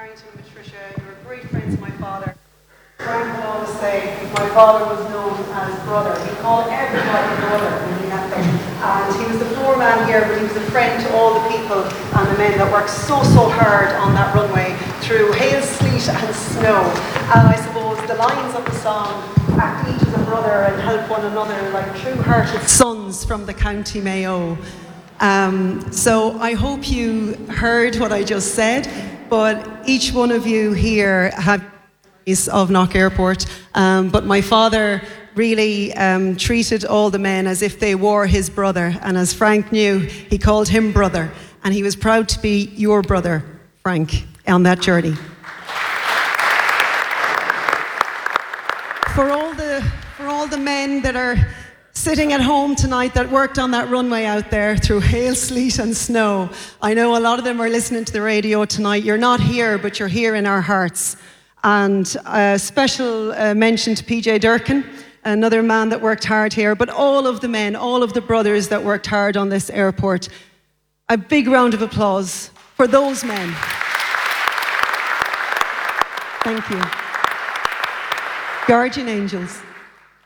Barrington and Patricia, you were great friends of my father. Frank would always say my father was known as brother. He called everybody brother when he met them. And he was the foreman here, but he was a friend to all the people and the men that worked so hard on that runway through hail, sleet and snow. And I suppose the lines of the song, act each as a brother and help one another like true-hearted sons from the County Mayo. So I hope you heard what I just said, but each one of you here have of Knock Airport, but my father really treated all the men as if they were his brother, and as Frank knew, he called him brother, and he was proud to be your brother, Frank, on that journey. For all the men that are sitting at home tonight that worked on that runway out there through hail, sleet and snow, I know a lot of them are listening to the radio tonight. You're not here, but you're here in our hearts. And a special mention to PJ Durkin, another man that worked hard here, but all of the men, all of the brothers that worked hard on this airport. A big round of applause for those men. Thank you. Guardian angels.